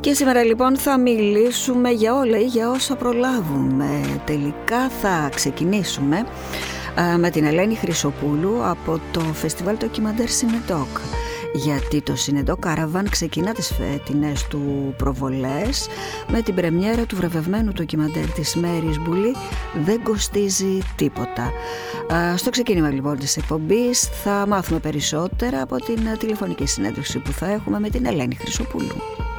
Και σήμερα λοιπόν θα μιλήσουμε για όλα ή για όσα προλάβουμε. Τελικά θα ξεκινήσουμε με την Ελένη Χρυσοπούλου από το φεστιβάλ ντοκιμαντέρ Σινεντόκ. Γιατί το Σινεντόκ Καραβάν ξεκινά τις φετινές του προβολές με την πρεμιέρα του βραβευμένου ντοκιμαντέρ της Μέρης Μπουλή «Δεν κοστίζει τίποτα». Στο ξεκίνημα λοιπόν της εκπομπής θα μάθουμε περισσότερα από την τηλεφωνική συνέντευξη που θα έχουμε με την Ελένη Χρυσοπούλου.